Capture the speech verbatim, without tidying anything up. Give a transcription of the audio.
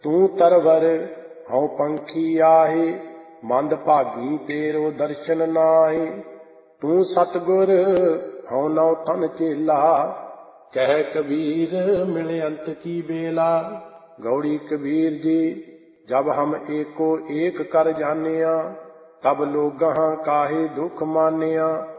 ਤੂੰ ਤਰਵਰ ਹਉ ਪੰਖੀ ਆਹੇ, ਮੰਦ ਭਾਗੀ ਤੇਰੋ ਦਰਸ਼ਨ ਨਾਹੀ। ਤੂੰ ਸਤਿਗੁਰ ਹਉ ਨਉ ਤਨ ਚੇਲਾ, ਕਹਿ ਕਬੀਰ ਮਿਲ ਅੰਤ ਕੀ बेला। गौड़ी कबीर जी जब हम एको एक कर जानिया, तब लोगहाँ काहे दुख मानिया।